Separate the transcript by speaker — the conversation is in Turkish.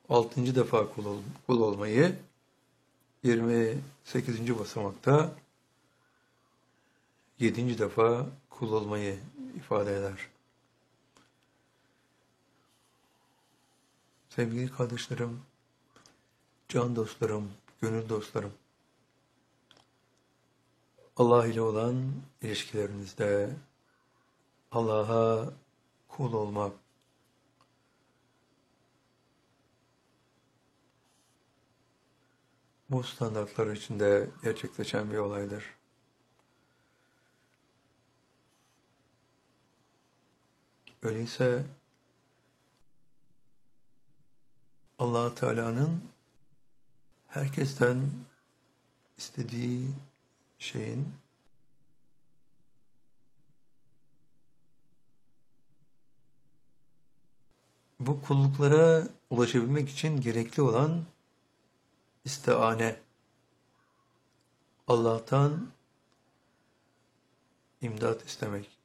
Speaker 1: 6. defa kul olmayı, 28. basamakta 7. defa kul olmayı ifade eder. Sevgili kardeşlerim, can dostlarım, gönül dostlarım, Allah ile olan ilişkilerinizde Allah'a kul olmak, bu standartlar içinde gerçekleşen bir olaydır. Öyleyse Allah Teala'nın herkesten istediği şeyin bu kulluklara ulaşabilmek için gerekli olan istiane, Allah'tan imdat istemek.